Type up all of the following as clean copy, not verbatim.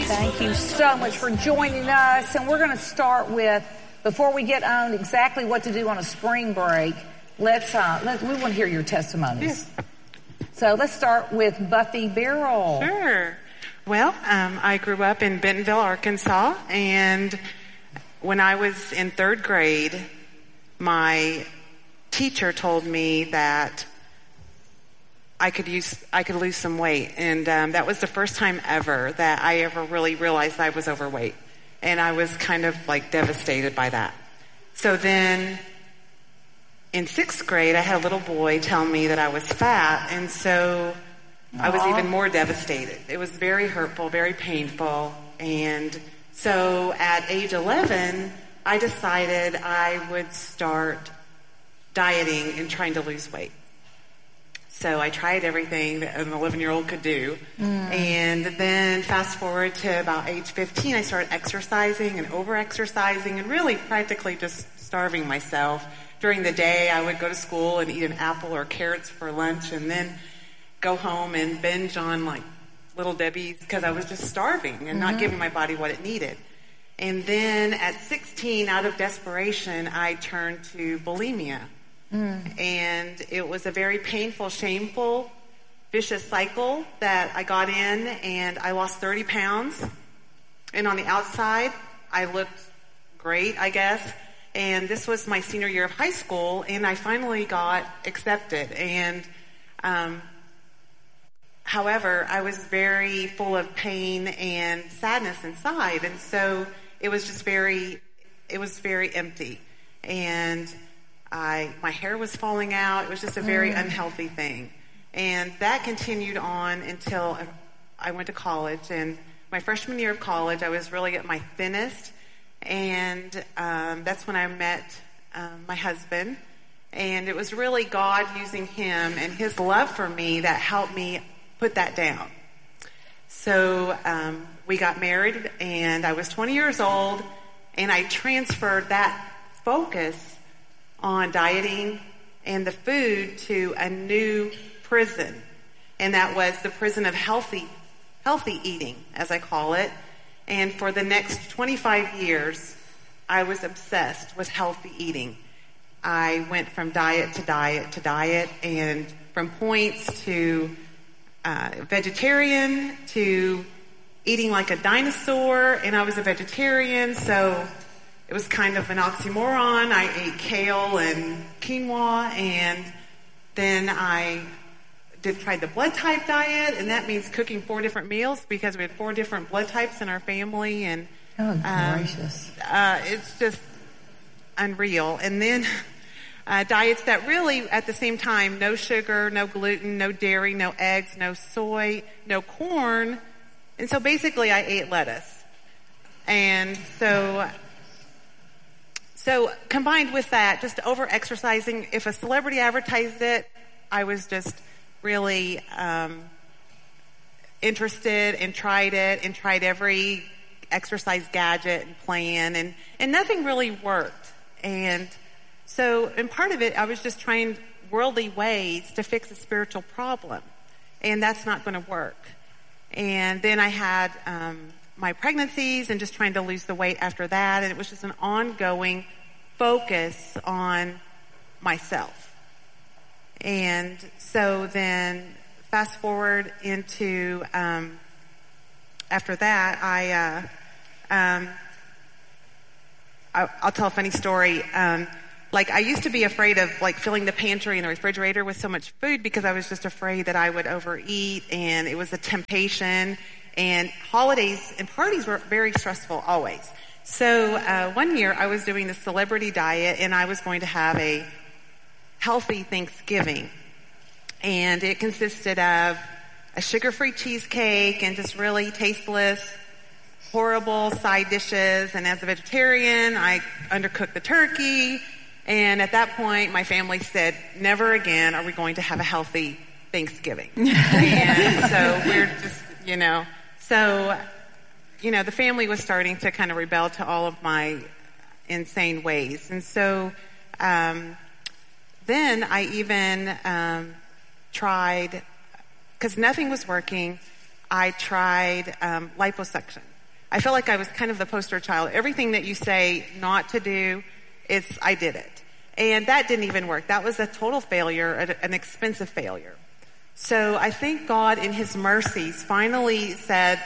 Thank you so much for joining us. And we're going to start with, before we get on exactly what to do on a spring break, we want to hear your testimonies. Yeah. So let's start with Buffy Beryl. Sure. Well, I grew up in Bentonville, Arkansas, and when I was in 3rd grade, my teacher told me that I could lose some weight, and that was the first time ever that I ever really realized I was overweight, and I was kind of like devastated by that. So then in 6th grade, I had a little boy tell me that I was fat, and so I was even more devastated. It was very hurtful, very painful, and so at age 11, I decided I would start dieting and trying to lose weight. So I tried everything that an 11-year-old could do. And then fast forward to about age 15, I started exercising and over-exercising and really practically just starving myself. During the day, I would go to school and eat an apple or carrots for lunch and then go home and binge on like Little Debbie's because I was just starving and not giving my body what it needed. And then at 16, out of desperation, I turned to bulimia. And it was a very painful, shameful, vicious cycle that I got in, and I lost 30 pounds. And on the outside, I looked great, I guess. And this was my senior year of high school, and I finally got accepted. And however, I was very full of pain and sadness inside, and so it was just very empty. And my hair was falling out. It was just a very unhealthy thing. And that continued on until I went to college. And my freshman year of college, I was really at my thinnest. And that's when I met my husband. And it was really God using him and his love for me that helped me put that down. So we got married, and I was 20 years old, and I transferred that focus on dieting and the food to a new prison. And that was the prison of healthy eating, as I call it. And for the next 25 years, I was obsessed with healthy eating. I went from diet to diet to diet, and from points to vegetarian to eating like a dinosaur, and I was a vegetarian, so it was kind of an oxymoron. I ate kale and quinoa, and then I tried the blood type diet, and that means cooking 4 different meals because we had 4 different blood types in our family, and gracious. It's just unreal. And then diets that really, at the same time, no sugar, no gluten, no dairy, no eggs, no soy, no corn, and so basically I ate lettuce. And so combined with that, just over-exercising, if a celebrity advertised it, I was just really interested and tried every exercise gadget and plan, and nothing really worked. And so, in part of it, I was just trying worldly ways to fix a spiritual problem, and that's not going to work. And then I had my pregnancies and just trying to lose the weight after that, and it was just an ongoing focus on myself. And so then fast forward into after that, I'll tell a funny story. Like, I used to be afraid of like filling the pantry and the refrigerator with so much food because I was just afraid that I would overeat, and it was a temptation. And holidays and parties were very stressful always. So one year I was doing the celebrity diet, and I was going to have a healthy Thanksgiving. And it consisted of a sugar-free cheesecake and just really tasteless, horrible side dishes. And as a vegetarian, I undercooked the turkey. And at that point, my family said, never again are we going to have a healthy Thanksgiving. And so we're just, the family was starting to kind of rebel to all of my insane ways. And so then I even tried, because nothing was working, I tried liposuction. I felt like I was kind of the poster child. Everything that you say not to do, I did it. And that didn't even work. That was a total failure, an expensive failure. So I think God in his mercies finally said,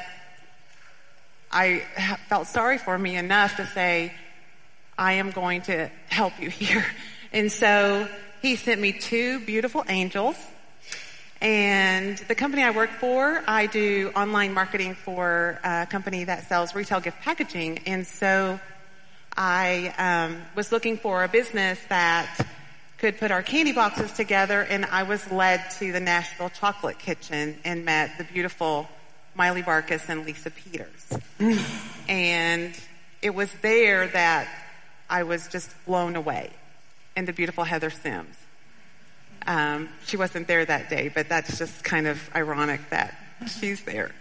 I felt sorry for me enough to say, I am going to help you here. And so he sent me 2 beautiful angels. And the company I work for, I do online marketing for a company that sells retail gift packaging. And so I was looking for a business that could put our candy boxes together, and I was led to the Nashville Chocolate Kitchen and met the beautiful Miley Barkus and Lisa Peters. And it was there that I was just blown away. And the beautiful Heather Sims. She wasn't there that day, but that's just kind of ironic that she's there.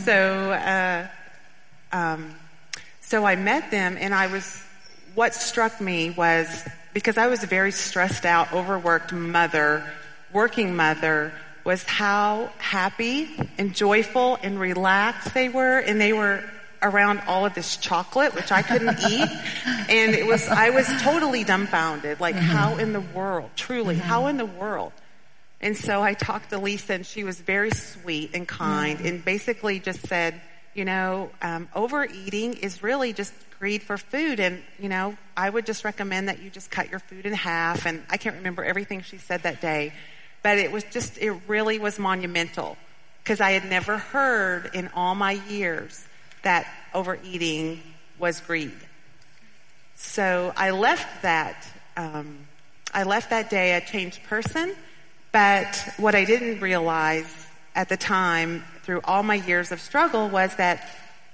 So I met them, and what struck me was, because I was a very stressed out, overworked working mother, was how happy and joyful and relaxed they were, and they were around all of this chocolate, which I couldn't eat. And I was totally dumbfounded, like, how in the world, truly, how in the world? And so I talked to Lisa, and she was very sweet and kind, and basically just said, overeating is really just greed for food. And, I would just recommend that you just cut your food in half. And I can't remember everything she said that day, but it really was monumental, because I had never heard in all my years that overeating was greed. So I left that day a changed person. But what I didn't realize at the time, through all my years of struggle, was that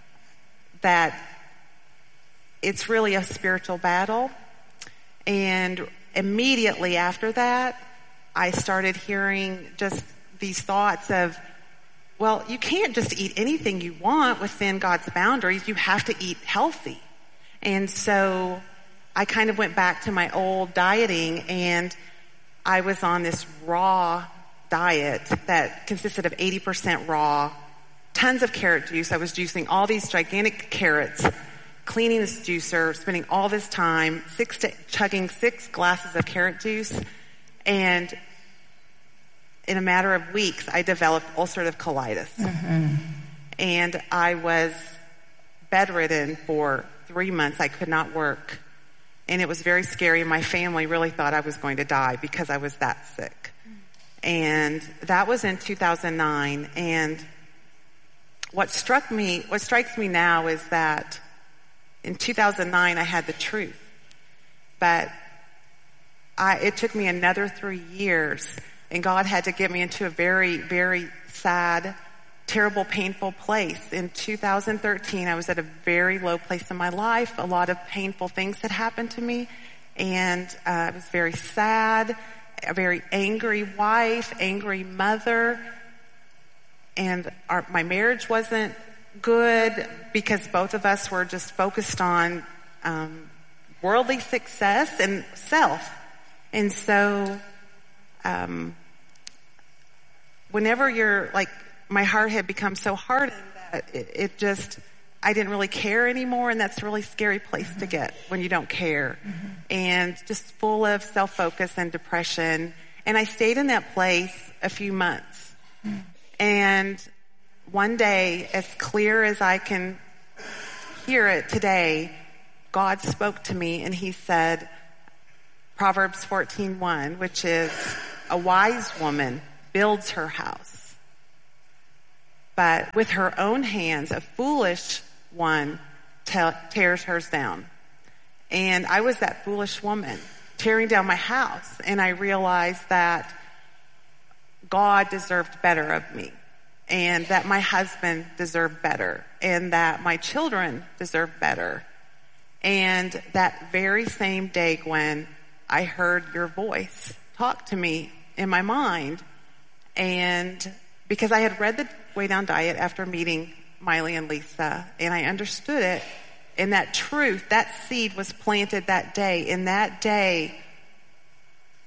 it's really a spiritual battle. And immediately after that, I started hearing just these thoughts of, well, you can't just eat anything you want within God's boundaries. You have to eat healthy. And so I kind of went back to my old dieting, and I was on this raw diet that consisted of 80% raw, tons of carrot juice. I was juicing all these gigantic carrots, cleaning this juicer, spending all this time chugging 6 glasses of carrot juice. And in a matter of weeks, I developed ulcerative colitis. And I was bedridden for 3 months. I could not work. And it was very scary. My family really thought I was going to die because I was that sick. And that was in 2009. And what strikes me now is that in 2009, I had the truth. But it took me another 3 years, and God had to get me into a very, very sad, terrible, painful place. In 2013, I was at a very low place in my life. A lot of painful things had happened to me, and I was very sad, a very angry wife, angry mother, and my marriage wasn't good because both of us were just focused on worldly success and self. And so whenever my heart had become so hardened that I didn't really care anymore, and that's a really scary place to get when you don't care. And just full of self-focus and depression. And I stayed in that place a few months. And one day, as clear as I can hear it today, God spoke to me, and he said, Proverbs 14:1, which is, a wise woman builds her house, but with her own hands, a foolish one tears hers down. And I was that foolish woman tearing down my house, and I realized that God deserved better of me, and that my husband deserved better, and that my children deserved better. And that very same day, Gwen, I heard your voice talk to me in my mind. And because I had read the Way Down Diet after meeting Miley and Lisa, and I understood it, and that truth, that seed was planted that day. And that day,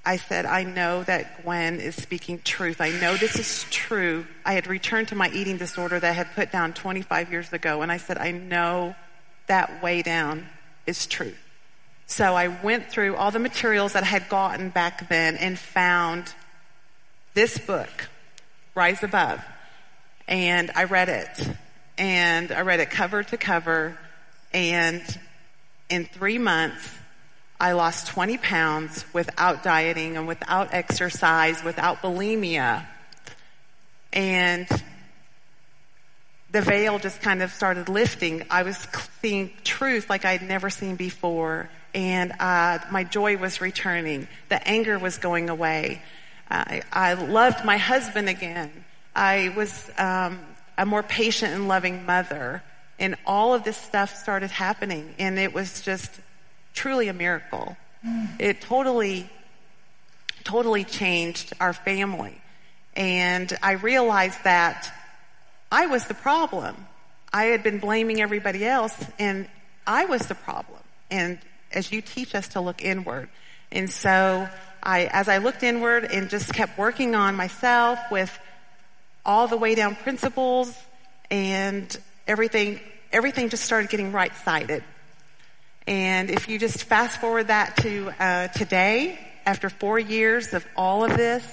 I said, I know that Gwen is speaking truth. I know this is true. I had returned to my eating disorder that I had put down 25 years ago. And I said, I know that way down is true. So I went through all the materials that I had gotten back then and found this book, Rise Above. And I read it. And I read it cover to cover. And in 3 months, I lost 20 pounds without dieting and without exercise, without bulimia. And the veil just kind of started lifting. I was seeing truth like I'd never seen before. And my joy was returning. The anger was going away. I loved my husband again. I was a more patient and loving mother. And all of this stuff started happening. And it was just truly a miracle. It totally changed our family. And I realized that I was the problem. I had been blaming everybody else, and I was the problem. And as you teach us to look inward. And so as I looked inward and just kept working on myself with all the way down principles, and everything just started getting right-sided. And if you just fast forward that to today, after 4 years of all of this,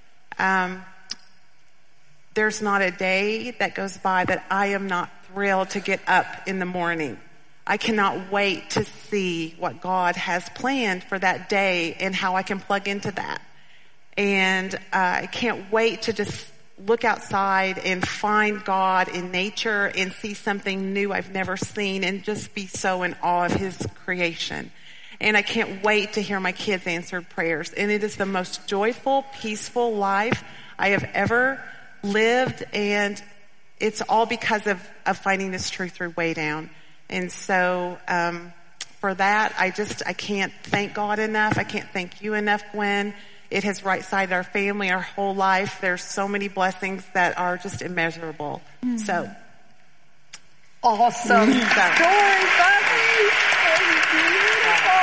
there's not a day that goes by that I am not thrilled to get up in the morning. I cannot wait to see what God has planned for that day and how I can plug into that. And I can't wait to just look outside and find God in nature and see something new I've never seen and just be so in awe of His creation. And I can't wait to hear my kids' answered prayers. And it is the most joyful, peaceful life I have ever lived. And it's all because of finding this truth through Way Down. And so, for that, I can't thank God enough. I can't thank you enough, Gwen. It has right-sided our family, our whole life. There's so many blessings that are just immeasurable. Mm-hmm. So. Awesome story, Bubby. Beautiful.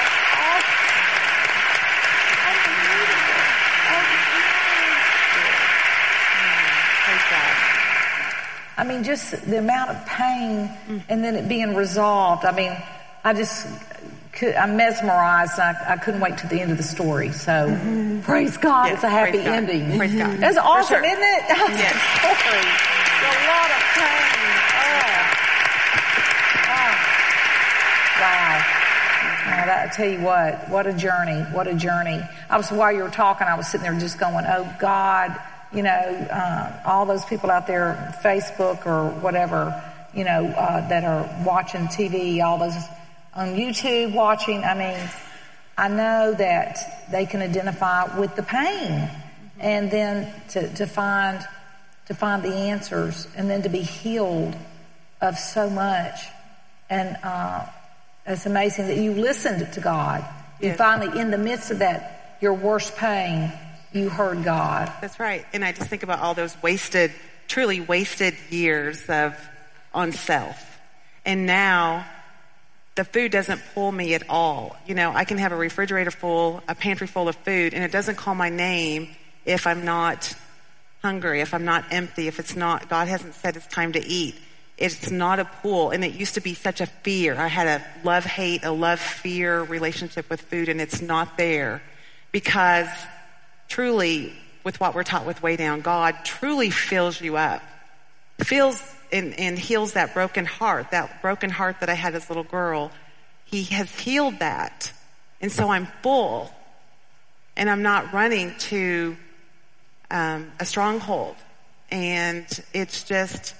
I mean, just the amount of pain and then it being resolved. I mean, I'm mesmerized. I couldn't wait to the end of the story. So, praise God, yes, it's a happy ending. Praise God. That's awesome, sure. Isn't it? Yes. A lot of pain. Wow. I tell you what a journey. What a journey. While you were talking, I was sitting there just going, oh God, all those people out there, Facebook or whatever, that are watching TV, all those on YouTube watching. I mean, I know that they can identify with the pain, and then to find the answers, and then to be healed of so much. And it's amazing that you listened to God. Yes. You finally, in the midst of that, your worst pain, you heard God. That's right. And I just think about all those truly wasted years on self. And now the food doesn't pull me at all. I can have a refrigerator full, a pantry full of food, and it doesn't call my name if I'm not hungry, if I'm not empty, if it's not, God hasn't said it's time to eat. It's not a pull. And it used to be such a fear. I had a love-hate, a love-fear relationship with food, and it's not there. Because truly, with what we're taught with Way Down, God truly fills you up. Fills and heals that broken heart that I had as a little girl. He has healed that. And so I'm full. And I'm not running to a stronghold. And it's just